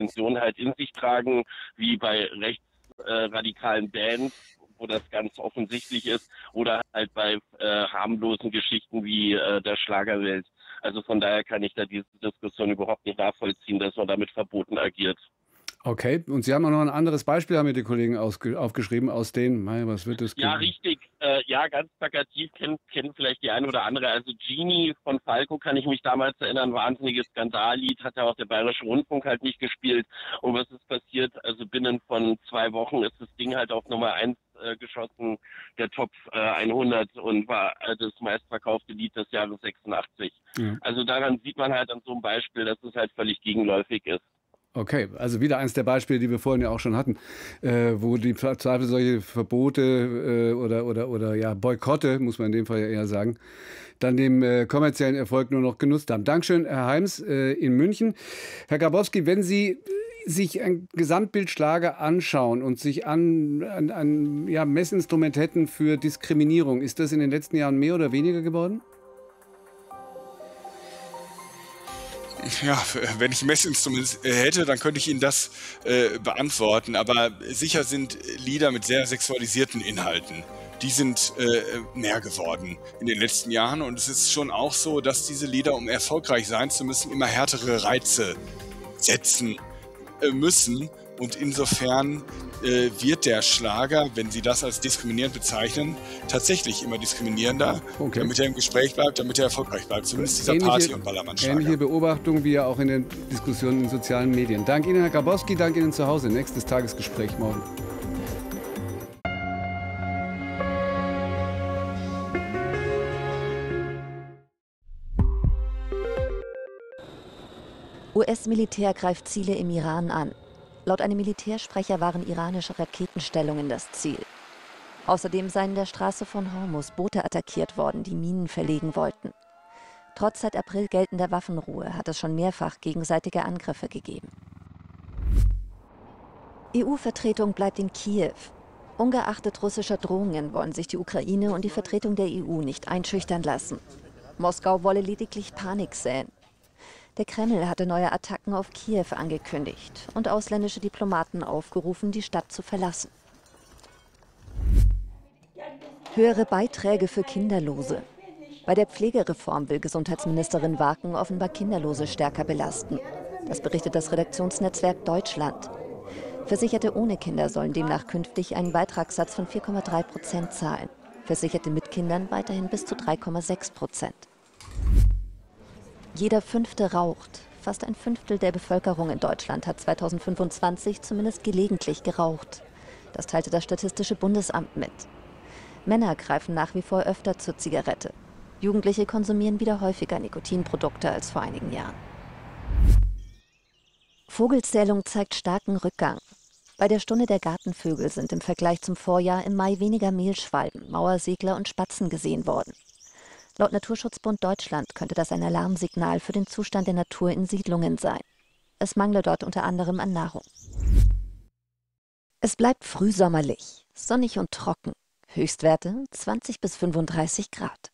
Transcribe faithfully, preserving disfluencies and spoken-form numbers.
Dimension halt in sich tragen, wie bei rechtsradikalen äh, Bands, wo das ganz offensichtlich ist, oder halt bei äh, harmlosen Geschichten wie äh, der Schlagerwelt. Also von daher kann ich da diese Diskussion überhaupt nicht nachvollziehen, dass man damit verboten agiert. Okay, und Sie haben auch noch ein anderes Beispiel, haben mir die Kollegen ausge aufgeschrieben, aus denen, mei, was wird das? Ja, richtig. Äh, ja, ganz plakativ kennen kennen vielleicht die eine oder andere. Also Genie von Falco kann ich mich damals erinnern, wahnsinniges Skandallied, hat ja auch der Bayerische Rundfunk halt nicht gespielt. Und was ist passiert? Also binnen von zwei Wochen ist das Ding halt auf Nummer eins äh, geschossen, der Top äh, hundert, und war äh, das meistverkaufte Lied des Jahres sechsundachtzig. Ja. Also daran sieht man halt an so einem Beispiel, dass es halt völlig gegenläufig ist. Okay, also wieder eins der Beispiele, die wir vorhin ja auch schon hatten, äh, wo die Zweifel solche Verbote äh, oder, oder, oder ja, Boykotte, muss man in dem Fall ja eher sagen, dann dem äh, kommerziellen Erfolg nur noch genutzt haben. Dankeschön, Herr Heims äh, in München. Herr Grabowski, wenn Sie sich ein Gesamtbild Schlager anschauen und sich an, an, an ja, Messinstrument hätten für Diskriminierung, ist das in den letzten Jahren mehr oder weniger geworden? Ja, wenn ich ein Messinstrument hätte, dann könnte ich Ihnen das äh, beantworten. Aber sicher sind Lieder mit sehr sexualisierten Inhalten. Die sind äh, mehr geworden in den letzten Jahren. Und es ist schon auch so, dass diese Lieder, um erfolgreich sein zu müssen, immer härtere Reize setzen äh, müssen. Und insofern äh, wird der Schlager, wenn Sie das als diskriminierend bezeichnen, tatsächlich immer diskriminierender, okay, damit er im Gespräch bleibt, damit er erfolgreich bleibt. Zumindest dieser ähnliche, Party- und Ballermann-Schlager. Ähnliche Beobachtung wie ja auch in den Diskussionen in sozialen Medien. Dank Ihnen, Herr Grabowski, dank Ihnen zu Hause. Nächstes Tagesgespräch morgen. U S-Militär greift Ziele im Iran an. Laut einem Militärsprecher waren iranische Raketenstellungen das Ziel. Außerdem seien in der Straße von Hormuz Boote attackiert worden, die Minen verlegen wollten. Trotz seit April geltender Waffenruhe hat es schon mehrfach gegenseitige Angriffe gegeben. E U-Vertretung bleibt in Kiew. Ungeachtet russischer Drohungen wollen sich die Ukraine und die Vertretung der E U nicht einschüchtern lassen. Moskau wolle lediglich Panik säen. Der Kreml hatte neue Attacken auf Kiew angekündigt und ausländische Diplomaten aufgerufen, die Stadt zu verlassen. Höhere Beiträge für Kinderlose. Bei der Pflegereform will Gesundheitsministerin Waken offenbar Kinderlose stärker belasten. Das berichtet das Redaktionsnetzwerk Deutschland. Versicherte ohne Kinder sollen demnach künftig einen Beitragssatz von vier Komma drei Prozent zahlen. Versicherte mit Kindern weiterhin bis zu drei Komma sechs Prozent. Jeder Fünfte raucht. Fast ein Fünftel der Bevölkerung in Deutschland hat zweitausendfünfundzwanzig zumindest gelegentlich geraucht. Das teilte das Statistische Bundesamt mit. Männer greifen nach wie vor öfter zur Zigarette. Jugendliche konsumieren wieder häufiger Nikotinprodukte als vor einigen Jahren. Vogelzählung zeigt starken Rückgang. Bei der Stunde der Gartenvögel sind im Vergleich zum Vorjahr im Mai weniger Mehlschwalben, Mauersegler und Spatzen gesehen worden. Laut Naturschutzbund Deutschland könnte das ein Alarmsignal für den Zustand der Natur in Siedlungen sein. Es mangle dort unter anderem an Nahrung. Es bleibt frühsommerlich, sonnig und trocken. Höchstwerte zwanzig bis fünfunddreißig Grad.